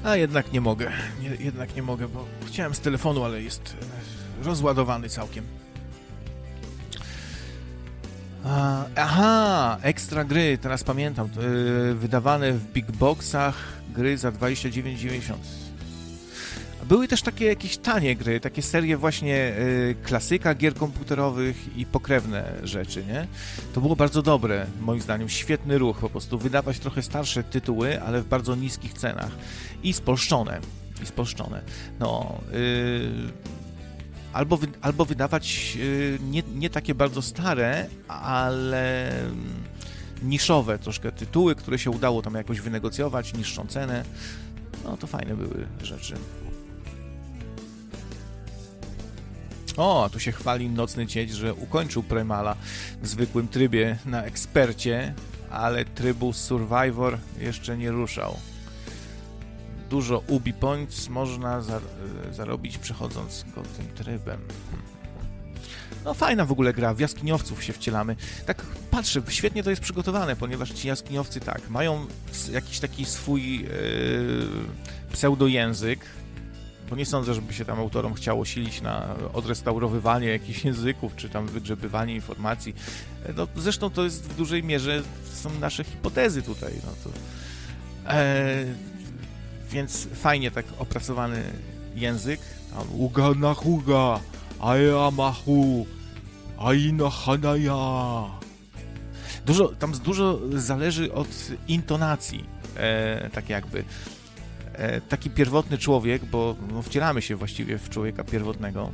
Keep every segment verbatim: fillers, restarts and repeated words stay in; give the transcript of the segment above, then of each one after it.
A jednak nie mogę, nie, jednak nie mogę, bo chciałem z telefonu, ale jest rozładowany całkiem. A, aha, ekstra gry, teraz pamiętam, yy, wydawane w big boxach gry za dwadzieścia dziewięć dziewięćdziesiąt. Były też takie jakieś tanie gry, takie serie właśnie y, klasyka gier komputerowych i pokrewne rzeczy, nie? To było bardzo dobre, moim zdaniem, świetny ruch, po prostu wydawać trochę starsze tytuły, ale w bardzo niskich cenach i spolszczone, i spolszczone. No, y, albo, wy, albo wydawać y, nie, nie takie bardzo stare, ale niszowe troszkę tytuły, które się udało tam jakoś wynegocjować, niższą cenę. No, to fajne były rzeczy. O, tu się chwali Nocny Cieć, że ukończył Primala w zwykłym trybie na ekspercie, ale trybu Survivor jeszcze nie ruszał. Dużo Ubi Points można za zarobić przechodząc go tym trybem. No fajna w ogóle gra, w jaskiniowców się wcielamy. Tak patrzę, świetnie to jest przygotowane, ponieważ ci jaskiniowcy tak, mają jakiś taki swój yy, pseudojęzyk, bo nie sądzę, żeby się tam autorom chciało silić na odrestaurowywanie jakichś języków, czy tam wygrzebywanie informacji. No, zresztą to jest w dużej mierze, są nasze hipotezy tutaj. No to, e, więc fajnie tak opracowany język. Tam uga na huga, aja mahu, aina hanaya. Dużo, tam dużo zależy od intonacji, e, tak jakby. Taki pierwotny człowiek, bo no, wcielamy się właściwie w człowieka pierwotnego,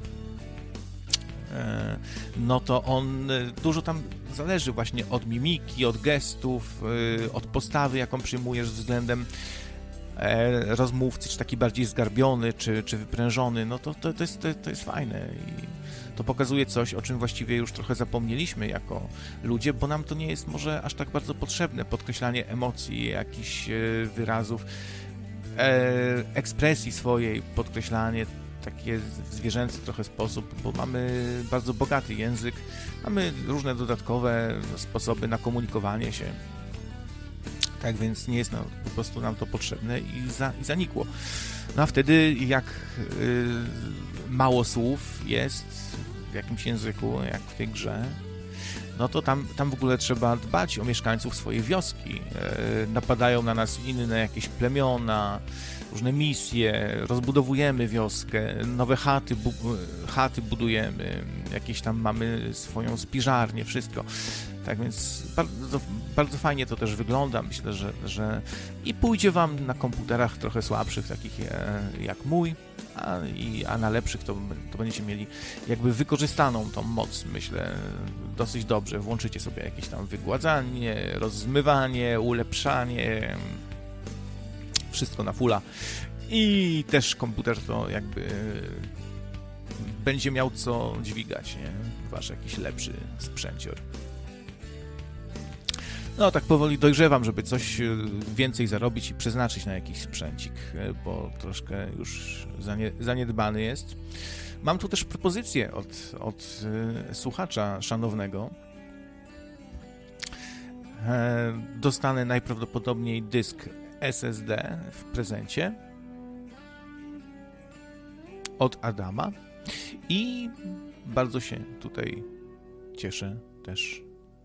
no to on dużo tam zależy właśnie od mimiki, od gestów, od postawy, jaką przyjmujesz względem rozmówcy, czy taki bardziej zgarbiony, czy, czy wyprężony, no to, to, to, jest, to, to jest fajne i to pokazuje coś, o czym właściwie już trochę zapomnieliśmy jako ludzie, bo nam to nie jest może aż tak bardzo potrzebne, podkreślanie emocji, jakichś wyrazów, ekspresji swojej, podkreślanie takie w zwierzęcy trochę sposób, bo mamy bardzo bogaty język, mamy różne dodatkowe sposoby na komunikowanie się, tak więc nie jest no, po prostu nam to potrzebne i, za, i zanikło. No a wtedy jak y, mało słów jest w jakimś języku, jak w tej grze, no to tam, tam w ogóle trzeba dbać o mieszkańców swojej wioski. E, napadają na nas inne jakieś plemiona, różne misje, rozbudowujemy wioskę, nowe chaty, bu chaty budujemy, jakieś tam mamy swoją spiżarnię, wszystko. Tak więc bardzo, bardzo fajnie to też wygląda. Myślę, że, że i pójdzie wam na komputerach trochę słabszych, takich e, jak mój, a, i, a na lepszych to, to będziecie mieli jakby wykorzystaną tą moc, myślę, dosyć dobrze. Włączycie sobie jakieś tam wygładzanie, rozmywanie, ulepszanie, wszystko na fulla i też komputer to jakby będzie miał co dźwigać, nie? Wasz jakiś lepszy sprzęcior. No tak powoli dojrzewam, żeby coś więcej zarobić i przeznaczyć na jakiś sprzęcik, bo troszkę już zaniedbany jest. Mam tu też propozycję od, od słuchacza szanownego. Dostanę najprawdopodobniej dysk S S D w prezencie od Adama i bardzo się tutaj cieszę też.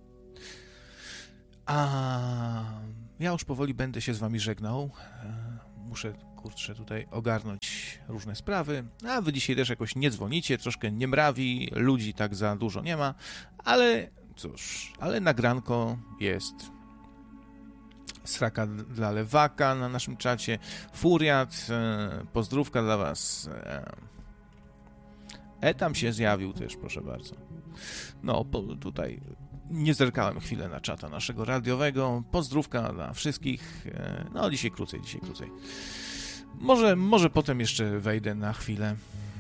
A ja już powoli będę się z wami żegnał. Muszę, kurczę, tutaj ogarnąć różne sprawy. A wy dzisiaj też jakoś nie dzwonicie, troszkę nie mrawi, ludzi tak za dużo nie ma, ale cóż, ale nagranko jest. Sraka dla lewaka na naszym czacie. Furiat, pozdrówka dla was. E tam się zjawił też, proszę bardzo. No, po, tutaj nie zerkałem chwilę na czata naszego radiowego. Pozdrówka dla wszystkich. No, dzisiaj krócej, dzisiaj krócej. Może, może potem jeszcze wejdę na chwilę.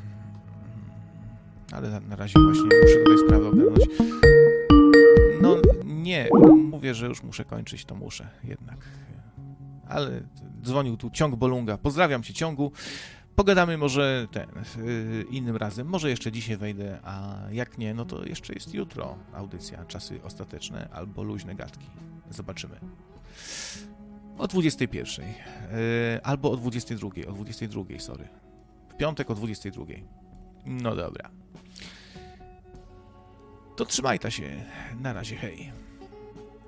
Ale na, na razie właśnie muszę tutaj sprawę ogarnąć. No, nie, mówię, że już muszę kończyć, to muszę jednak. Ale dzwonił tu Ciąg Bolunga. Pozdrawiam cię, Ciągu. Pogadamy może ten, yy, innym razem. Może jeszcze dzisiaj wejdę, a jak nie, no to jeszcze jest jutro audycja Czasy Ostateczne albo Luźne Gadki. Zobaczymy. O dwudziestej pierwszej. Yy, albo o dwudziestej drugiej. O dwudziestej drugiej, sorry. W piątek o dwudziestej drugiej. No dobra. To trzymaj ta się. Na razie, hej.